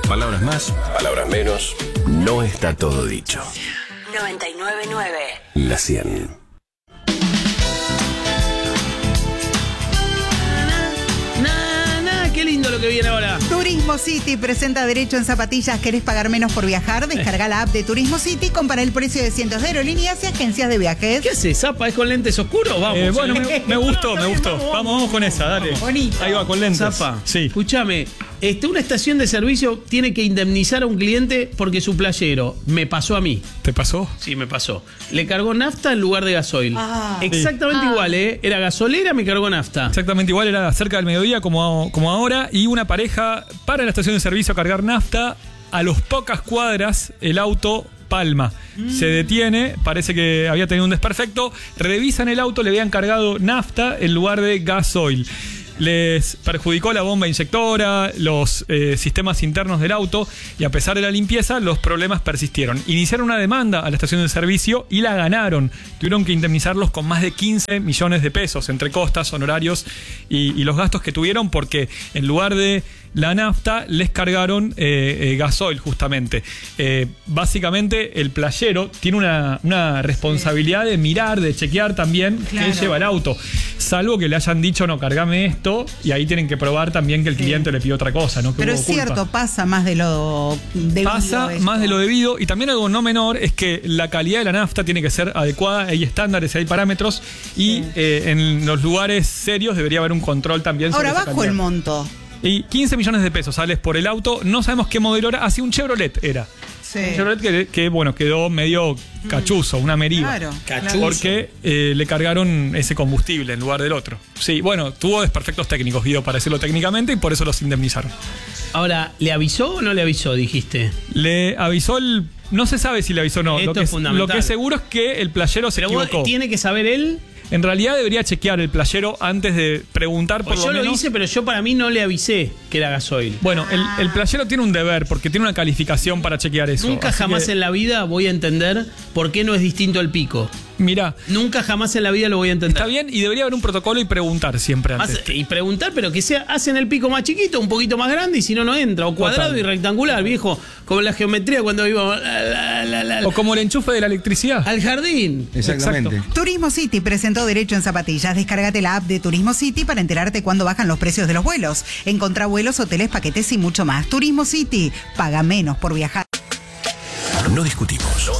Palabras más, palabras menos. No está todo dicho. 99.9 La 100. Qué lindo lo que viene ahora. Turismo City presenta derecho en zapatillas. ¿Querés pagar menos por viajar? Descarga la app de Turismo City, compara el precio de cientos de aerolíneas y agencias de viajes. ¿Qué haces, Zapa? ¿Es con lentes oscuros? Vamos. Bueno, me gustó. Vamos con esa, dale. Bonito. Ahí va, con lentes. Zapa, Sí. escúchame. Una estación de servicio tiene que indemnizar a un cliente porque su playero me pasó a mí. ¿Te pasó? Sí, me pasó. Le cargó nafta en lugar de gasoil. Exactamente igual, ¿eh? Era gasolera, me cargó nafta. Exactamente igual, era cerca del mediodía como ahora, y una pareja para la estación de servicio a cargar nafta. A las pocas cuadras el auto palma. Se detiene, parece que había tenido un desperfecto, revisan el auto, le habían cargado nafta en lugar de gasoil. Les perjudicó la bomba inyectora, los sistemas internos del auto, y a pesar de la limpieza, los problemas persistieron. Iniciaron una demanda a la estación de servicio y la ganaron. Tuvieron que indemnizarlos con más de 15 millones de pesos entre costas, honorarios y los gastos que tuvieron, porque en lugar de la nafta les cargaron gasoil, justamente. Básicamente el playero tiene una responsabilidad de mirar, de chequear también qué lleva el auto. Salvo que le hayan dicho, no, cargame esto, y ahí tienen que probar también que el cliente le pidió otra cosa, ¿no? Que Pero hubo es culpa. cierto, pasa más de lo debido. Pasa más de lo debido, y también algo no menor es que la calidad de la nafta tiene que ser adecuada, hay estándares, hay parámetros, y en los lugares serios debería haber un control también. Ahora, sobre esa bajo calidad. el monto. Y 15 millones de pesos sales por el auto, no sabemos qué modelo era, así un Chevrolet era. Sí. Un Chevrolet que bueno, quedó medio cachuzo, una Meriva. Claro. Cachuzo. Porque le cargaron ese combustible en lugar del otro. Sí, bueno, tuvo desperfectos técnicos, Guido, para decirlo técnicamente, y por eso los indemnizaron. Ahora, ¿le avisó o no le avisó, dijiste? Le avisó no se sabe si le avisó o no. Esto es fundamental. Lo que es seguro es que el playero se Pero vos, equivocó. ¿tiene que saber él? En realidad debería chequear el playero antes de preguntar por Pues lo yo menos. lo hice, pero yo para mí no le avisé que era gasoil. Bueno, el playero tiene un deber, porque tiene una calificación para chequear eso. Nunca Así jamás que, en la vida voy a entender por qué no es distinto el pico. Mirá, Nunca jamás en la vida lo voy a entender. está bien, y debería haber un protocolo y preguntar siempre antes. Y preguntar, pero que sea, hacen el pico más chiquito, un poquito más grande, y si no, no entra. O cuadrado Total. y rectangular, viejo. Como la geometría cuando íbamos O como el enchufe de la electricidad. al jardín. Exactamente. Turismo City presentó derecho en zapatillas. Descárgate la app de Turismo City para enterarte cuándo bajan los precios de los vuelos. Encontrá vuelos, hoteles, paquetes y mucho más. Turismo City, paga menos por viajar. No discutimos.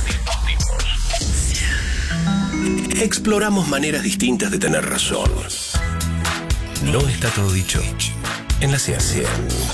Exploramos maneras distintas de tener razón. No está todo dicho en la 100.